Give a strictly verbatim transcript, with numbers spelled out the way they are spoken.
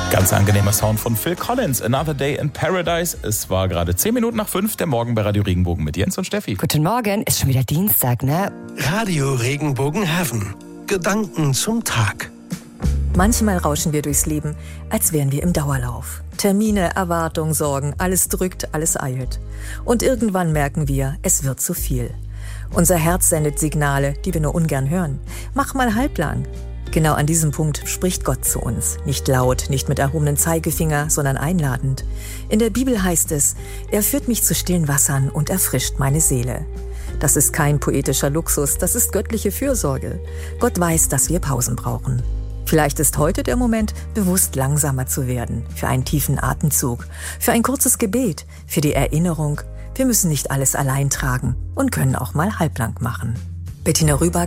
Ganz angenehmer Sound von Phil Collins, Another Day in Paradise. Es war gerade zehn Minuten nach fünf, der Morgen bei Radio Regenbogen mit Jens und Steffi. Guten Morgen, ist schon wieder Dienstag, ne? Radio Regenbogen Heaven. Gedanken zum Tag. Manchmal rauschen wir durchs Leben, als wären wir im Dauerlauf. Termine, Erwartungen, Sorgen, alles drückt, alles eilt. Und irgendwann merken wir, es wird zu viel. Unser Herz sendet Signale, die wir nur ungern hören. Mach mal halblang. Genau an diesem Punkt spricht Gott zu uns. Nicht laut, nicht mit erhobenem Zeigefinger, sondern einladend. In der Bibel heißt es, er führt mich zu stillen Wassern und erfrischt meine Seele. Das ist kein poetischer Luxus, das ist göttliche Fürsorge. Gott weiß, dass wir Pausen brauchen. Vielleicht ist heute der Moment, bewusst langsamer zu werden, für einen tiefen Atemzug, für ein kurzes Gebet, für die Erinnerung, wir müssen nicht alles allein tragen und können auch mal halblang machen. Bettina Rüber